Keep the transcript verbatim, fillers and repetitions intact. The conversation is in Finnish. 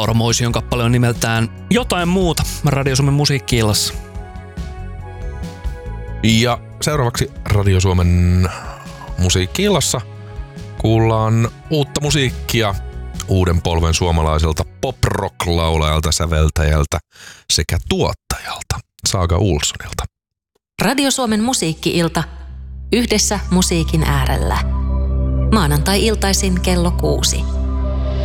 Laura Moision kappale on nimeltään Jotain muuta Radio Suomen musiikki-illassa. Ja seuraavaksi Radio Suomen musiikki-illassa kuullaan uutta musiikkia uuden polven suomalaiselta pop-rock-laulajalta, säveltäjältä sekä tuottajalta, Saga Olssonilta. Radio Suomen musiikki-ilta yhdessä musiikin äärellä. Maanantai-iltaisin kello kuusi.